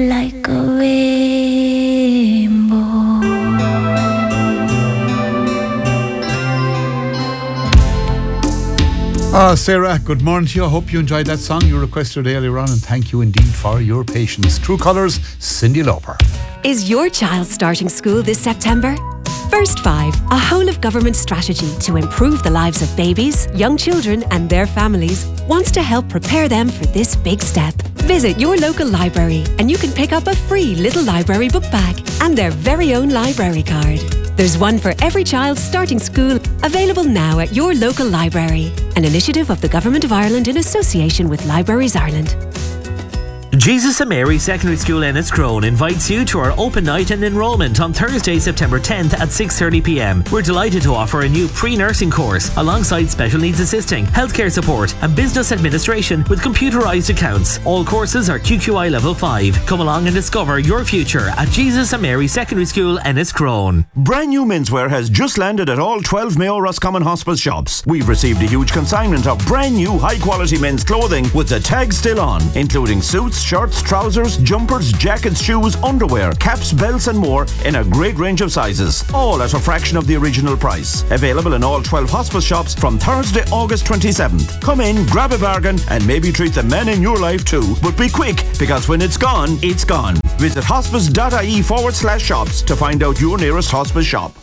like a rainbow. Sarah, good morning to you. I hope you enjoyed that song you requested earlier on, and thank you indeed for your patience. True Colours, Cyndi Lauper. Is your child starting school this September? First Five, a whole-of-government strategy to improve the lives of babies, young children and their families, wants to help prepare them for this big step. Visit your local library and you can pick up a free little library book bag and their very own library card. There's one for every child starting school, available now at your local library. An initiative of the Government of Ireland in association with Libraries Ireland. Jesus and Mary Secondary School Enniscrone invites you to our open night and enrolment on Thursday, September 10th at 6:30pm. We're delighted to offer a new pre-nursing course alongside special needs assisting, healthcare support and business administration with computerised accounts. All courses are QQI Level 5. Come along and discover your future at Jesus and Mary Secondary School Enniscrone. Brand new menswear has just landed at all 12 Mayo Roscommon Hospice shops. We've received a huge consignment of brand new high quality men's clothing with the tag still on, including suits, shirts, trousers, jumpers, jackets, shoes, underwear, caps, belts and more in a great range of sizes. All at a fraction of the original price. Available in all 12 hospice shops from Thursday, August 27th. Come in, grab a bargain and maybe treat the men in your life too. But be quick, because when it's gone, it's gone. Visit hospice.ie/shops to find out your nearest hospice shop.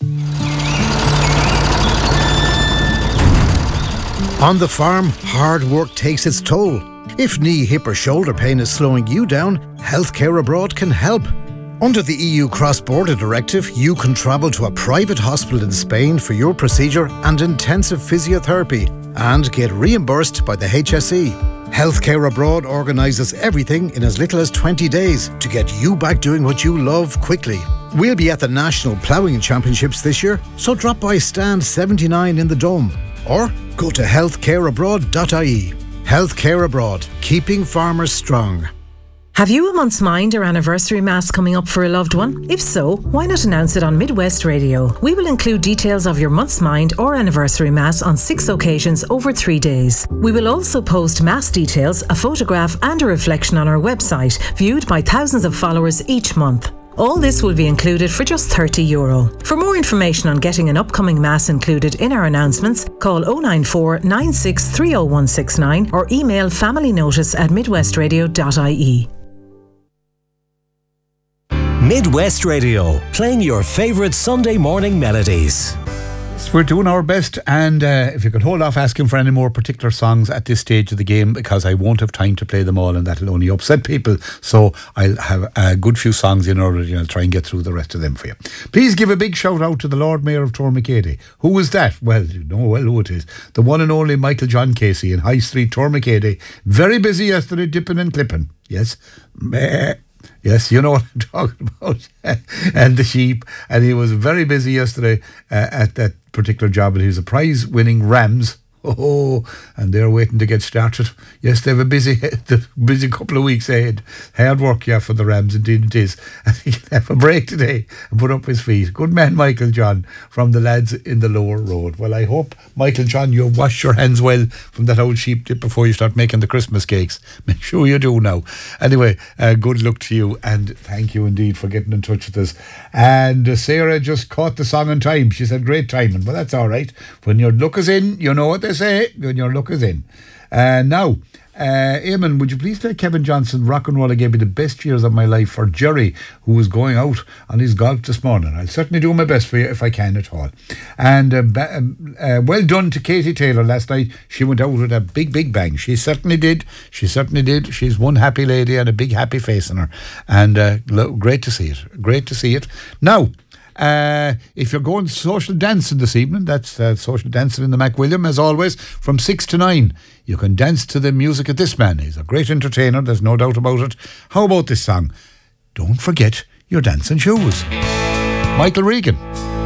On the farm, hard work takes its toll. If knee, hip or shoulder pain is slowing you down, Healthcare Abroad can help. Under the EU Cross-Border Directive, you can travel to a private hospital in Spain for your procedure and intensive physiotherapy and get reimbursed by the HSE. Healthcare Abroad organises everything in as little as 20 days to get you back doing what you love quickly. We'll be at the National Ploughing Championships this year, so drop by stand 79 in the Dome or go to healthcareabroad.ie. Healthcare Abroad, keeping farmers strong. Have you a month's mind or anniversary mass coming up for a loved one? If so, why not announce it on Midwest Radio? We will include details of your month's mind or anniversary mass on 6 occasions over 3 days. We will also post mass details, a photograph and a reflection on our website, viewed by thousands of followers each month. All this will be included for just €30. For more information on getting an upcoming mass included in our announcements, call 094 96 30169 or email familynotice@midwestradio.ie. Midwest Radio, playing your favourite Sunday morning melodies. We're doing our best, and if you could hold off asking for any more particular songs at this stage of the game, because I won't have time to play them all and that'll only upset people, so I'll have a good few songs in order, and I'll try and get through the rest of them for you. Please give a big shout out to the Lord Mayor of Tormakeady. Who was that? Well, you know well who it is. The one and only Michael John Casey in High Street, Tormakeady. Very busy yesterday, dipping and clipping. Yes. Yes, you know what I'm talking about. And the sheep. And he was very busy yesterday at that particular job. And he's a prize-winning Rams. Oh, and they're waiting to get started. Yes, they have a busy couple of weeks ahead. Hard work, yeah, for the Rams, indeed it is. And he can have a break today and put up his feet. Good man, Michael John, from the lads in the lower road. Well, I hope, Michael John, you wash your hands well from that old sheep dip before you start making the Christmas cakes. Make sure you do now. Anyway, good luck to you, and thank you indeed for getting in touch with us. And Sarah just caught the song on time. She said great timing. Well, that's all right. When your luck is in, you know what they say, when your luck is in. Now, Eamon, would you please play Kevin Johnson, Rock and Roll Gave Me the Best Years of My Life, for Jerry, who was going out on his golf this morning. I'll certainly do my best for you if I can at all. And well done to Katie Taylor last night. She went out with a big bang. She certainly did. She's one happy lady and a big happy face on her. And great to see it. Now, if you're going social dancing this evening, that's social dancing in the MacWilliam, as always, from 6 to 9. You can dance to the music of this man. He's a great entertainer, there's no doubt about it. How about this song? Don't forget your dancing shoes. Michael Regan.